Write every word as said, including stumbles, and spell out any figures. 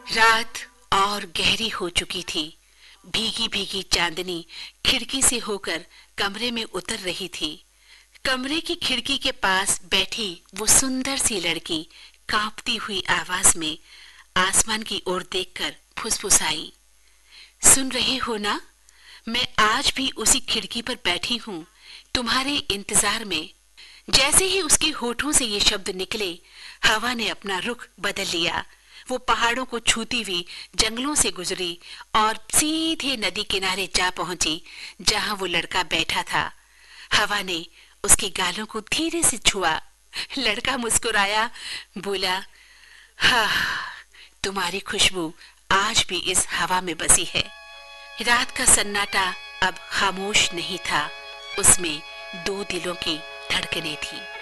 रात और गहरी हो चुकी थी। भीगी भीगी चांदनी खिड़की से होकर कमरे में उतर रही थी। कमरे की खिड़की के पास बैठी वो सुंदर सी लड़की कांपती हुई आवाज में आसमान की ओर देखकर फुसफुसाई, सुन रहे हो ना, मैं आज भी उसी खिड़की पर बैठी हूँ तुम्हारे इंतजार में। जैसे ही उसके होठों से ये शब्द निकले, हवा ने अपना रुख बदल लिया। वो पहाड़ों को छूती हुई जंगलों से गुजरी और सीधे नदी किनारे जा पहुंची जहां वो लड़का बैठा था। हवा ने उसके गालों को धीरे से छुआ। लड़का मुस्कुराया, बोला, हाँ, तुम्हारी खुशबू आज भी इस हवा में बसी है। रात का सन्नाटा अब खामोश नहीं था, उसमें दो दिलों की धड़कनें थी।